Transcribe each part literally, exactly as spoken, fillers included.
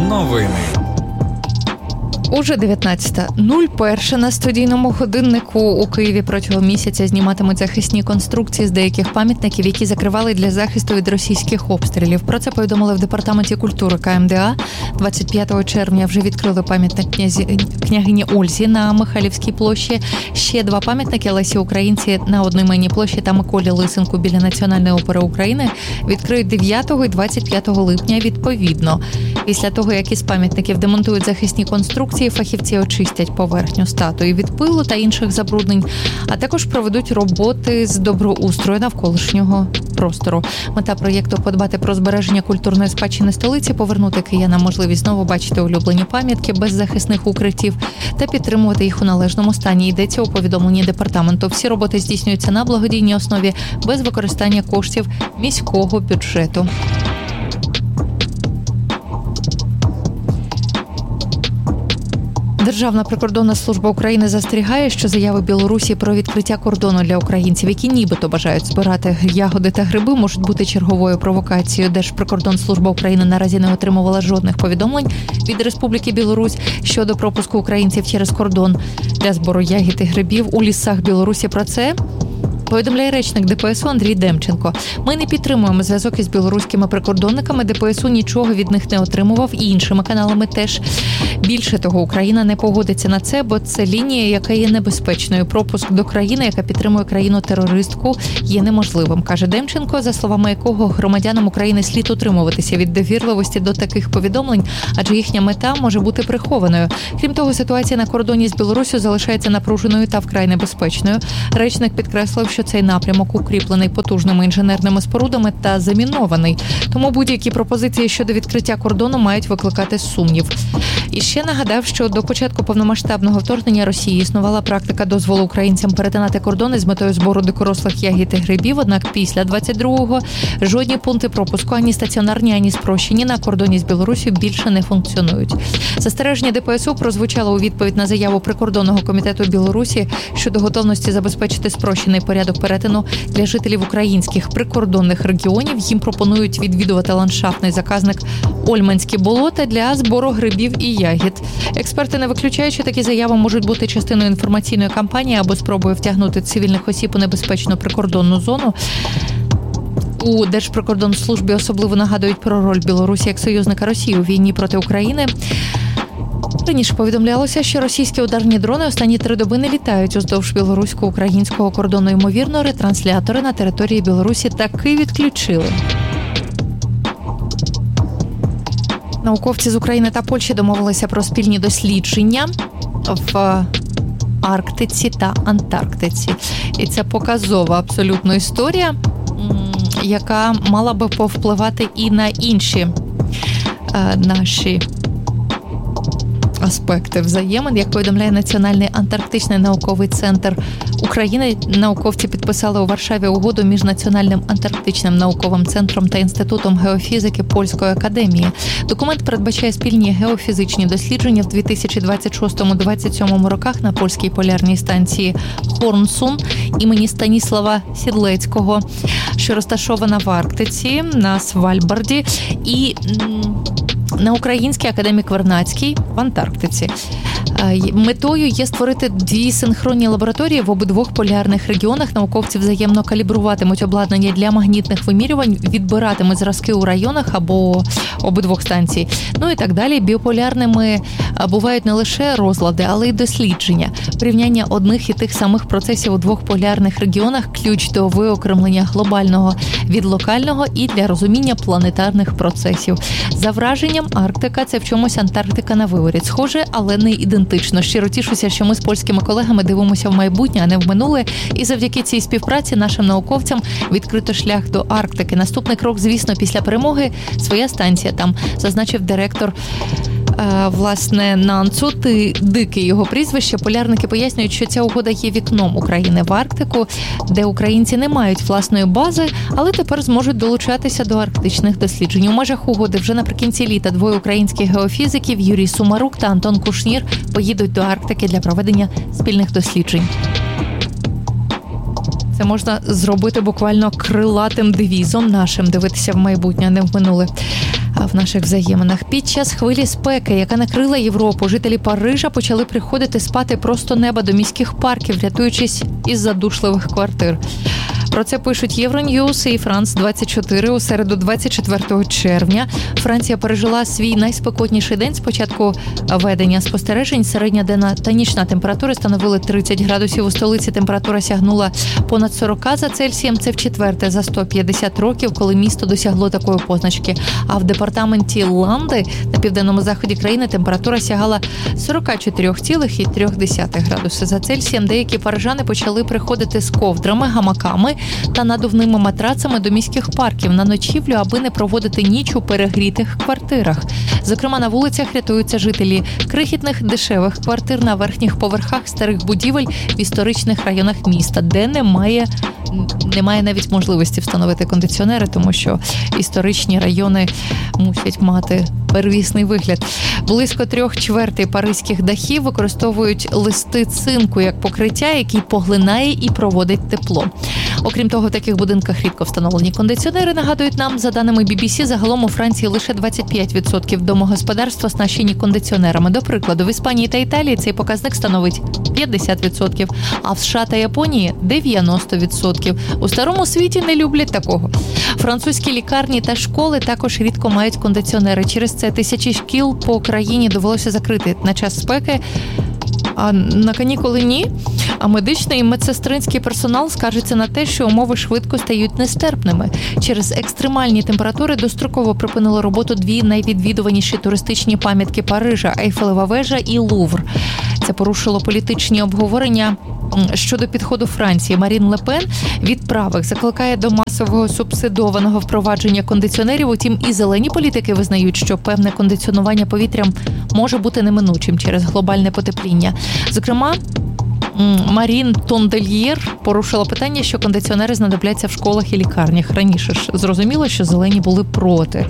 Новини. Уже дев'ятнадцята нуль один на студійному годиннику. У Києві протягом місяця зніматимуть захисні конструкції з деяких пам'ятників, які закривали для захисту від російських обстрілів. Про це повідомили в Департаменті культури Ка Ем Де А. двадцять п'ятого червня вже відкрили пам'ятник князі... княгині Ользі на Михайлівській площі. Ще два пам'ятники Лесі Українці на одноіменній площі та Миколі Лисенку біля Національної опери України відкриють дев'ятого і двадцять п'ятого липня відповідно. Після того, як із пам'ятників демонтують захисні конструкції, фахівці очистять поверхню статуї від пилу та інших забруднень, а також проведуть роботи з доброустрою навколишнього простору. Мета проєкту – подбати про збереження культурної спадщини столиці, повернути киянам можливість знову бачити улюблені пам'ятки без захисних укриттів та підтримувати їх у належному стані. Йдеться у повідомленні департаменту. Всі роботи здійснюються на благодійній основі без використання коштів міського бюджету. Державна прикордонна служба України застерігає, що заяви Білорусі про відкриття кордону для українців, які нібито бажають збирати ягоди та гриби, можуть бути черговою провокацією. Держприкордонслужба України наразі не отримувала жодних повідомлень від Республіки Білорусь щодо пропуску українців через кордон для збору ягід і грибів у лісах Білорусі. Про це повідомляє речник Де Пе Ес У Андрій Демченко. Ми не підтримуємо зв'язок із білоруськими прикордонниками. Де Пе Ес У нічого від них не отримував і іншими каналами теж. Більше того, Україна не погодиться на це, бо це лінія, яка є небезпечною. Пропуск до країни, яка підтримує країну-терористку, є неможливим, каже Демченко, за словами якого громадянам України слід утримуватися від довірливості до таких повідомлень, адже їхня мета може бути прихованою. Крім того, ситуація на кордоні з Білоруссю залишається напруженою та вкрай небезпечною. Речник підкреслив, що цей напрямок укріплений потужними інженерними спорудами та замінований. Тому будь-які пропозиції щодо відкриття кордону мають викликати сумнів. І ще нагадав, що до початку повномасштабного вторгнення Росії існувала практика дозволу українцям перетинати кордони з метою збору дикорослих ягід і грибів, однак після двадцять другого жодні пункти пропуску, ані стаціонарні, ані спрощені, на кордоні з Білоруссю більше не функціонують. Застереження Де Пе Ес У прозвучало у відповідь на заяву Прикордонного комітету Білорусі щодо готовності забезпечити спрощений порядок перетину для жителів українських прикордонних регіонів. Їм пропонують відвідувати ландшафтний заказник Ольманські болота для збору грибів і ягід. Експерти не виключають, що такі заяви можуть бути частиною інформаційної кампанії або спробою втягнути цивільних осіб у небезпечну прикордонну зону. У Держприкордонслужбі особливо нагадують про роль Білорусі як союзника Росії у війні проти України. Раніше повідомлялося, що російські ударні дрони останні три доби не літають уздовж білорусько-українського кордону. Ймовірно, ретранслятори на території Білорусі таки відключили. Науковці з України та Польщі домовилися про спільні дослідження в Арктиці та Антарктиці. І це показова абсолютно історія, яка мала би повпливати і на інші е, наші аспекти взаємин. Як повідомляє Національний антарктичний науковий центр України, науковці підписали у Варшаві угоду між Національним антарктичним науковим центром та Інститутом геофізики Польської академії. Документ передбачає спільні геофізичні дослідження в дві тисячі двадцять шостому - двадцять сьомому роках на польській полярній станції Хорнсун імені Станіслава Сідлецького, що розташована в Арктиці на Свальбарді, і на українській академік Вернадський в Антарктиці. Метою є створити дві синхронні лабораторії в обидвох полярних регіонах. Науковці взаємно калібруватимуть обладнання для магнітних вимірювань, відбиратимуть зразки у районах або обидвох станцій. Ну і так далі. Біополярними бувають не лише розлади, але й дослідження. Порівняння одних і тих самих процесів у двох полярних регіонах – ключ до виокремлення глобального від локального і для розуміння планетарних процесів. За враженням, Арктика – це в чомусь Антарктика на виворіт. Схоже, але не ідентично. Щиро тішуся, що ми з польськими колегами дивимося в майбутнє, а не в минуле. І завдяки цій співпраці нашим науковцям відкрито шлях до Арктики. Наступний крок, звісно, після перемоги – своя станція там, зазначив директор власне Нанцу, Дикий його прізвище. Полярники пояснюють, що ця угода є вікном України в Арктику, де українці не мають власної бази, але тепер зможуть долучатися до арктичних досліджень. У межах угоди вже наприкінці літа двоє українських геофізиків Юрій Сумарук та Антон Кушнір поїдуть до Арктики для проведення спільних досліджень. Це можна зробити буквально крилатим девізом нашим, дивитися в майбутнє, а не в минуле. в наших взаєминах. Під час хвилі спеки, яка накрила Європу, жителі Парижа почали приходити спати просто неба до міських парків, рятуючись із задушливих квартир. Про це пишуть Євроньюз і Франс двадцять чотири. У середу двадцять четвертого червня Франція пережила свій найспекотніший день з початку ведення спостережень. Середня денна та нічна температури становили тридцять градусів. У столиці температура сягнула понад сорок за Цельсієм. Це вчетверте за сто п'ятдесят років, коли місто досягло такої позначки. А в департаменті Ланди на південному заході країни температура сягала сорок чотири цілих три десятих градуси за Цельсієм. Деякі парижани почали приходити з ковдрами, гамаками та надувними матрацами до міських парків на ночівлю, аби не проводити ніч у перегрітих квартирах. Зокрема, на вулицях рятуються жителі крихітних дешевих квартир на верхніх поверхах старих будівель в історичних районах міста, де немає немає навіть можливості встановити кондиціонери, тому що історичні райони мусять мати первісний вигляд. Близько трьох чвертей паризьких дахів використовують листи цинку як покриття, який поглинає і проводить тепло. Окрім того, в таких будинках рідко встановлені кондиціонери, нагадують нам. За даними бі бі сі, загалом у Франції лише двадцять п'ять відсотків домогосподарств оснащені кондиціонерами. До прикладу, в Іспанії та Італії цей показник становить п'ятдесят відсотків, а в США та Японії – дев'яносто відсотків. У старому світі не люблять такого. Французькі лікарні та школи також рідко мають кондиціонери. Через це тисячі шкіл по країні довелося закрити на час спеки, а на канікули ні. А медичний і медсестринський персонал скаржиться на те, що умови швидко стають нестерпними. Через екстремальні температури достроково припинили роботу дві найвідвідуваніші туристичні пам'ятки Парижа – Ейфелева вежа і Лувр. Це порушило політичні обговорення щодо підходу Франції. Марін Ле Пен від правих закликає до масового субсидованого впровадження кондиціонерів. Утім, і зелені політики визнають, що певне кондиціонування повітрям може бути неминучим через глобальне потепління. Зокрема, Марін Тондельєр порушила питання, що кондиціонери знадобляться в школах і лікарнях. Раніше ж зрозуміло, що зелені були проти.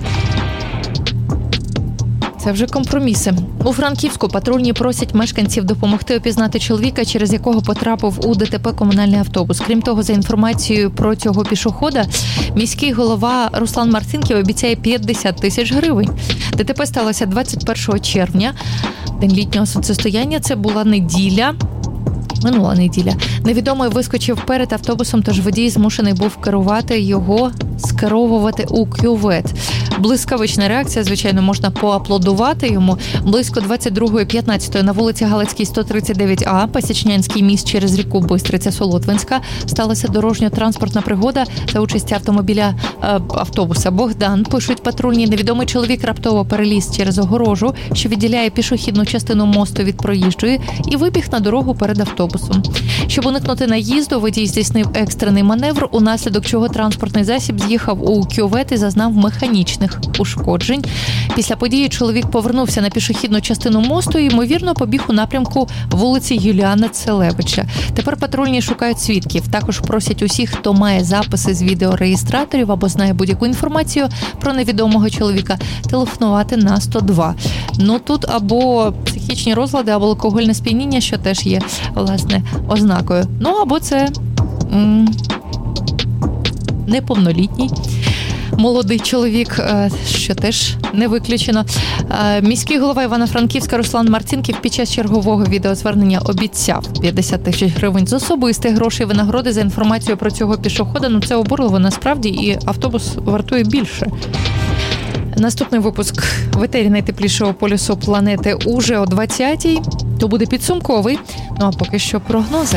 Це вже компроміси. У Франківську патрульні просять мешканців допомогти опізнати чоловіка, через якого потрапив у ДТП комунальний автобус. Крім того, за інформацією про цього пішохода, міський голова Руслан Марцинків обіцяє п'ятдесят тисяч гривень. ДТП сталося двадцять першого червня, день літнього сонцестояння. Це була неділя. Минула неділя. Невідомий вискочив перед автобусом, тож водій змушений був керувати його, скеровувати у кювет. Блискавична реакція, звичайно, можна поаплодувати йому. Близько двадцять другої п'ятнадцятої на вулиці Галицькій, сто тридцять дев'ять А, Пасічнянський міст через ріку Бистриця-Солотвинська, сталася дорожньо-транспортна пригода за участі автомобіля е, автобуса «Богдан». Пишуть патрульні, невідомий чоловік раптово переліз через огорожу, що відділяє пішохідну частину мосту від проїжджої, і вибіг на дорогу перед автобусом. Щоб уникнути наїзду, водій здійснив екстрений маневр, унаслідок чого транспортний засіб з'їхав у кювет і зазнав механічних ушкоджень. Після події чоловік повернувся на пішохідну частину мосту і, ймовірно, побіг у напрямку вулиці Юліана Целевича. Тепер патрульні шукають свідків. Також просять усіх, хто має записи з відеореєстраторів або знає будь-яку інформацію про невідомого чоловіка, телефонувати на сто два. Ну тут або психічні розлади, або алкогольне сп'яніння, що теж є, власне, ознакою. Ну або це м- неповнолітній молодий чоловік, що теж не виключено. Міський голова Івано-Франківська Руслан Марцинків під час чергового відеозвернення обіцяв п'ятдесят тисяч гривень з особистих грошей винагороди за інформацію про цього пішохода. Ну це обурливо насправді, і автобус вартує більше. Наступний випуск в етері найтеплішого полюсу планети уже о двадцятій. То буде підсумковий. Ну а поки що прогнози.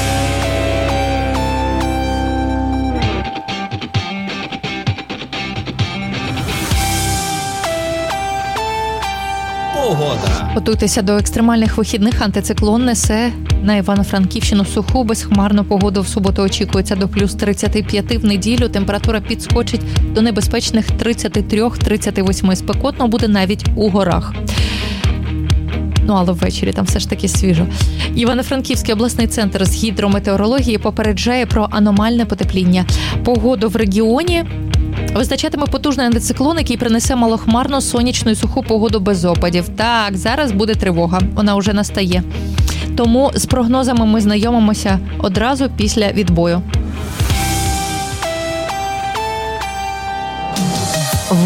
Погода. Готуйтеся до екстремальних вихідних. Антициклон несе на Івано-Франківщину суху, безхмарну погоду. В суботу очікується до плюс тридцять п'ять, в неділю температура підскочить до небезпечних тридцять три - тридцять вісім. Спекотно буде навіть у горах. Ну, але ввечері там все ж таки свіжо. Івано-Франківський обласний центр з гідрометеорології попереджає про аномальне потепління. Погоду в регіоні визначатиме потужний антициклон, який принесе малохмарну, сонячну і суху погоду без опадів. Так, зараз буде тривога. Вона вже настає. Тому з прогнозами ми знайомимося одразу після відбою.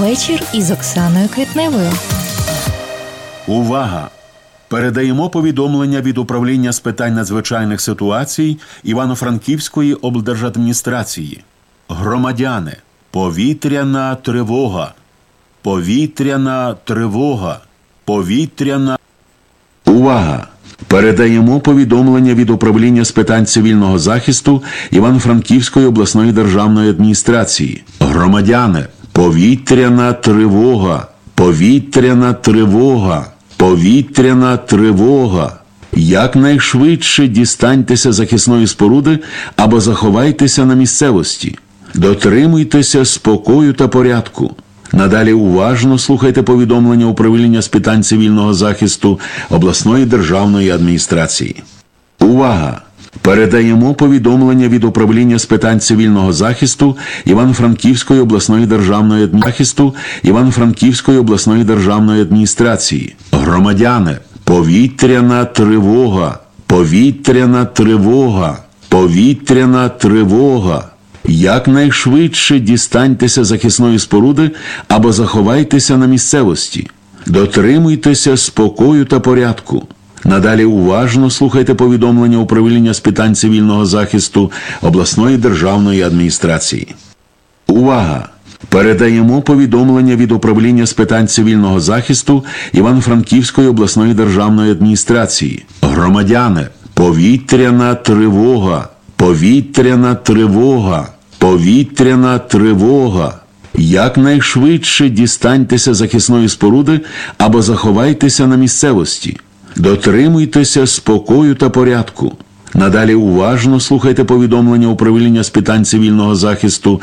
Вечір із Оксаною Квітневою. Увага! Передаємо повідомлення від Управління з питань надзвичайних ситуацій Івано-Франківської облдержадміністрації. Громадяни, повітряна тривога. Повітряна тривога. Повітряна... Увага! Передаємо повідомлення від Управління з питань цивільного захисту Івано-Франківської обласної державної адміністрації. Громадяни, повітряна тривога. Повітряна тривога. Повітряна тривога. Якнайшвидше дістаньтеся захисної споруди або заховайтеся на місцевості. Дотримуйтеся спокою та порядку. Надалі уважно слухайте повідомлення Управління з питань цивільного захисту обласної державної адміністрації. Увага! Передаємо повідомлення від Управління з питань цивільного захисту Івано-Франківської обласної державної адміністрації Івано-Франківської обласної державної адміністрації. Громадяни, повітряна тривога. Повітряна тривога. Повітряна тривога. Якнайшвидше дістаньтеся захисної споруди або заховайтеся на місцевості. Дотримуйтеся спокою та порядку. Надалі уважно слухайте повідомлення Управління з питань цивільного захисту обласної державної адміністрації. Увага! Передаємо повідомлення від Управління з питань цивільного захисту Івано-Франківської обласної державної адміністрації. Громадяни, повітряна тривога. Повітряна тривога. Повітряна тривога. Якнайшвидше дістаньтеся захисної споруди або заховайтеся на місцевості. Дотримуйтеся спокою та порядку. Надалі уважно слухайте повідомлення Управління з питань цивільного захисту